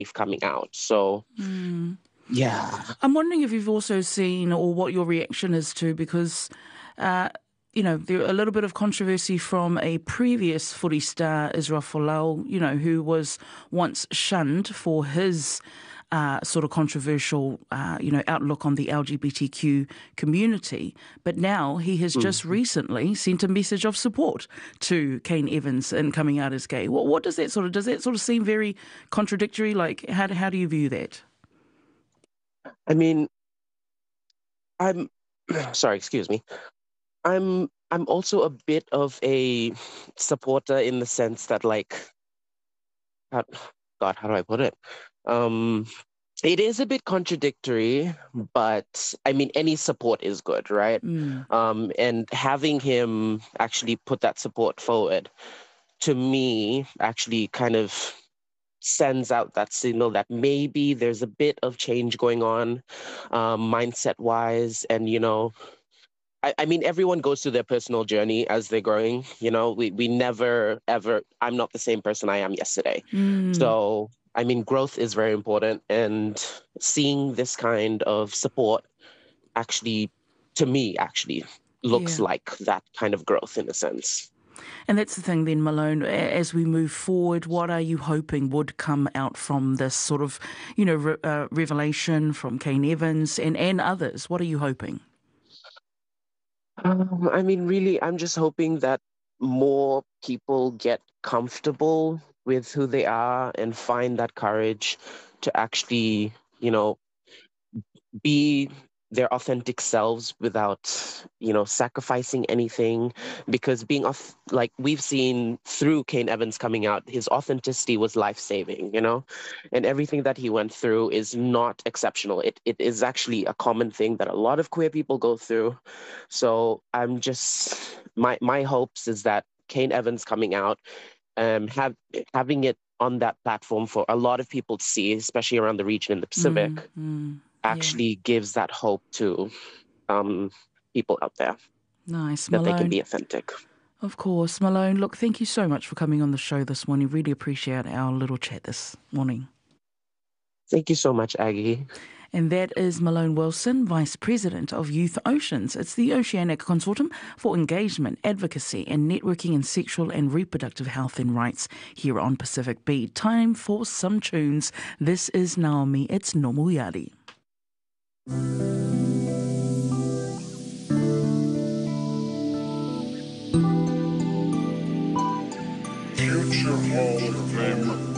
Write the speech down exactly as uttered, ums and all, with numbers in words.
coming out. So, Mm. yeah. I'm wondering if you've also seen or what your reaction is to, because, uh, you know, there a little bit of controversy from a previous footy star, Israel Folau, you know, who was once shunned for his uh, sort of controversial, uh, you know, outlook on the L G B T Q community. But now he has Mm. just recently sent a message of support to Kane Evans in coming out as gay. What, what does that sort of, does that sort of seem very contradictory? Like, how, how do you view that? I mean, I'm sorry, excuse me. I'm I'm also a bit of a supporter in the sense that like how, God, how do I put it? Um it is a bit contradictory, but I mean any support is good, right? Mm. Um and having him actually put that support forward to me actually kind of sends out that signal that maybe there's a bit of change going on um mindset wise, and you know I, I mean, everyone goes through their personal journey as they're growing. You know, we, we never, ever, I'm not the same person I am yesterday. Mm. So, I mean, growth is very important. And seeing this kind of support actually, to me, actually looks Yeah. like that kind of growth in a sense. And that's the thing then, Malone, a- as we move forward, what are you hoping would come out from this sort of, you know, re- uh, revelation from Kane Evans and, and others? What are you hoping? Um, I mean, really, I'm just hoping that more people get comfortable with who they are and find that courage to actually, you know, be their authentic selves without, you know, sacrificing anything. Because being off, like we've seen through Kane Evans coming out, his authenticity was life saving, you know, and everything that he went through is not exceptional. It it is actually a common thing that a lot of queer people go through. So I'm just my my hopes is that Kane Evans coming out, um, have having it on that platform for a lot of people to see, especially around the region in the Mm, Pacific, mm, yeah. actually gives that hope to um, people out there Nice. that they can Malone, be authentic. of course. Malone, look, thank you so much for coming on the show this morning. Really appreciate our little chat this morning. Thank you so much, Aggie. And that is Malone Wilson, Vice President of Youth Oceans. It's the Oceanic Consortium for Engagement, Advocacy and Networking in Sexual and Reproductive Health and Rights here on Pacific Beat. Time for some tunes. This is Naomi. It's Nomu Yari. Future Hall of Famer.